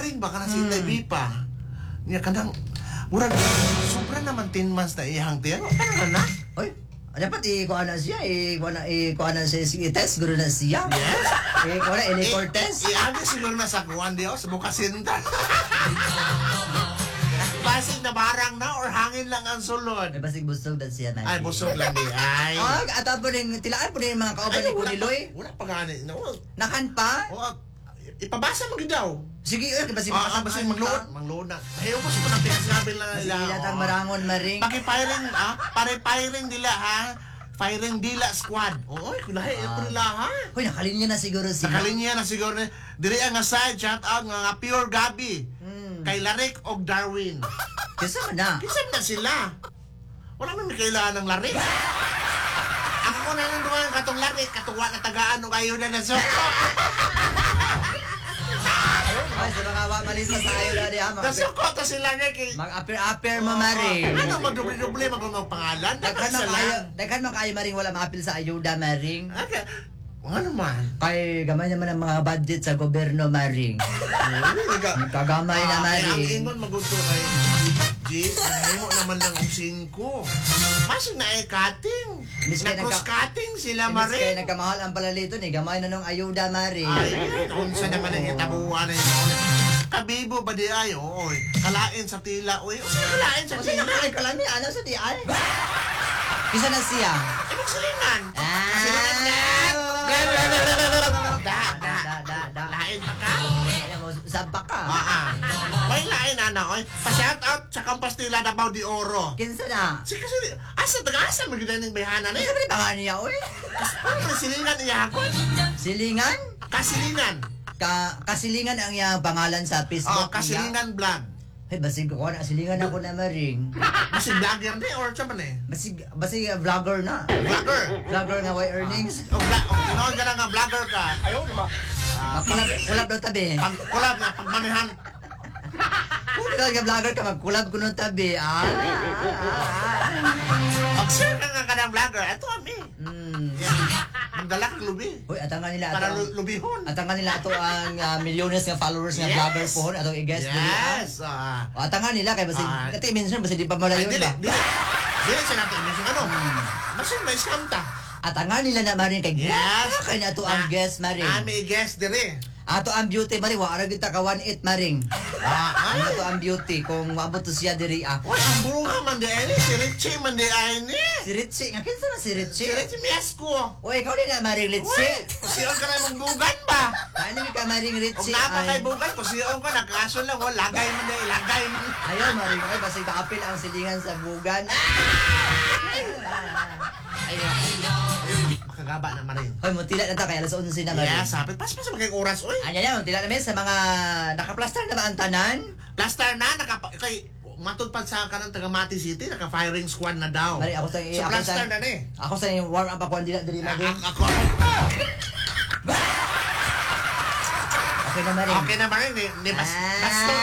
maring baka na si Tay pa. Niya kanang murag sobra naman 10 months na iyang tiyan. Kanang na? Oy, dapat ikuha na siya, ikuha na siya, test, guro na siya. Yes. Ikuha na, ini-core test. Iagay siguro na sa kuwan di sa bukasinta. Basig na barang na or hangin lang ang sulod. May basig busog na siya na. Ay, busog lang di. Ay. At po rin, tilaan po rin mga kauban ni Kuniloy. Wala pa gani. Nakan pa? Ipabasa mo daw. Sige, basig basig mangload na. Ayaw ko sa mga pinagsabi lang nila. Sige, natang marangon maring. Paki-firing, pare-firing dila, ha? Firing Dila Squad. Oy, kulahi ito nila, ha? Hoy, nakalinya na siguro siya. Nakalinya na siguro. Diri ang side, shout out nga Pure Gabi. Kay Larik og Darwin. Kasi na. Kisam na sila. Wala man may kailangan ng Larik. Ako na nang dumaan katong Larik, katuwa na tagaan o kayo na nasoko. Ay, sa mga malista sa ayo na diya. Nasoko to sila nga kay... Mag-appear mo, Maring. Ano, magdubli-dubli, magdubli pangalan? Daghan man kayo, Maring, wala ma-appeal sa ayuda, Maring. Okay. Ano man? Kay gamay naman ang mga budget sa gobyerno, Maring. Kagamay na, Maring. Ang ingon magusto kay G, mo naman lang ang 5. Masig na cutting. Nag-cross-cutting sila, Maring. Kaya nagkamahal ang palalito ni gamay na nung ayuda, Maring. Ay, unsa naman ang itabuan na yun. Kabibo ba di ay, oy. Kalain sa tila, oy. Unsa kalain sa tila? Kalain kalami, ano sa di ay? Kisa na siya? Ibig salingan. Salingan na. Lain pa ka? Sabak ka? May lain ana, oy. Pa-shout out sa Compostela Davao de Oro. Kinsa na? Sige, sige. Asa taga-asa magidaning bayhana na Ano yun? ba pangalan niya, oy? Ano silingan niya ako? Silingan? Kasilingan. Kasilingan ang iyang pangalan sa Facebook niya. Kasilingan vlog. Hey, basig ko na silingan ako na, Maring. Basig vlogger na or sa man eh? Basig vlogger na. Vlogger. Vlogger na way earnings. Tinoon ka na nga vlogger ka. Ayaw, di ba? Kulab daw tabi. Kulab na, pagmanihan. Kung ka vlogger ka, magkulab ko nung tabi. Mag-share ka nga ka ng vlogger. Ito kami. Magdala kang lubi. Uy, atangan nila para ato. lubihon. Atangan nila ato ang milyones nga followers nga vlogger po. Atong i-guest nila. Yes. Atangan nila kay basi kati mention basi di pa malayon ba. Dili siya natin mention ano. Basta may scam ta. Atangan nila na Maring kay kay ato ang guest Maring. May guest dire. Ato ang beauty Maring, wa ara kita ka 1.8 Maring. Ato ang beauty kung maabot to siya diri Uy, ang bunga man di ay si Richie man di ay ni. Si Richie, nga kinsa na si Richie? Si Richie Miasco. Uy, ikaw din na Maring Richie. Kusiyon ka na mong bugan ba? Ano ka Maring Richie? Kung napa kay bugan, kusiyon ka na kaso lang lagay man di ilagay man. Ayun Maring, ay basta kaapil ang silingan sa bugan. Makagaba na Maring. Hoy, mutila na ta kay alas 11 na Maring. Yes, sapit pas sa mga oras oy. Anya yan, mutila na sa mga naka-plaster na ba ang tanan? Plaster na kay matud pa sa kanang taga Mati City, naka-firing squad na daw. Mari ako sa so, plaster na ni. Ako sa warm up ako dili diri Maring. Ako. Okay na Maring. Okay na Maring, ni basta.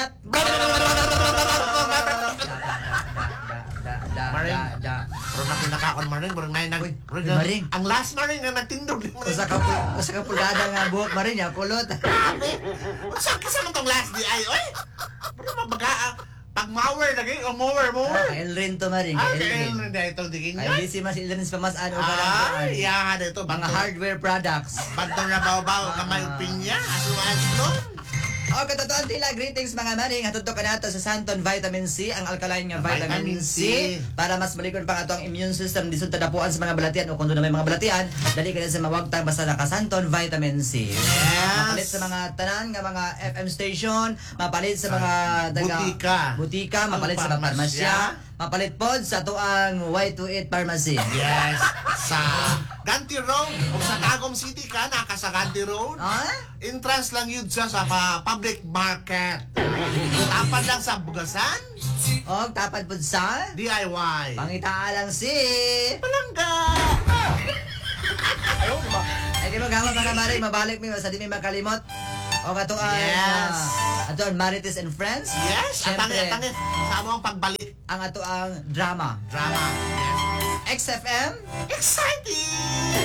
Maring, pero nakinakaon Maring, parang Maring. Ang last Maring nga nagtindog ni Maring. Usa ka pulgada nga buhok Maring, ya kulot. Unsa man tong last di ay oy? Pero mabaga pag mower lagi o mower. Elrin to Maring, Elrin dito digin. Ay busy mas Elrin pa mas ano ka lang. Ay, yeah, dito mga hardware products. Banto na baw-baw kamay pinya, aso-aso. O, katotoan tila, greetings mga maring. Hatutok ka nato sa Santon Vitamin C, ang alkaline nga vitamin C. Para mas malikod pa nga ang immune system, disod tadapuan sa mga balatian o kung doon na may mga balatian, dali ka na sa mawagtang basta naka Santon Vitamin C. Yes. Mapalit sa mga tanan nga mga FM station, mapalit sa mga butika, mapalit sa mga parmasya, mapalit pod sa tuang Y28 Pharmacy. Yes. Sa Ganti Road o sa Tagum City ka, naka sa Ganti Road. Entrance lang yun sa public market. Tapad lang sa Bugasan. O, tapad pod sa DIY. Pangitaa lang si Palangga. Ayaw ba? Ay di maghamot mga maring, mabalik mi sa di mi makalimot. O kato yes. Ato ang Marites and Friends. Yes. Siyempre, Tangi. Sa mo ang pagbalik. Ang ato ang drama. Yes. XFM. Exciting!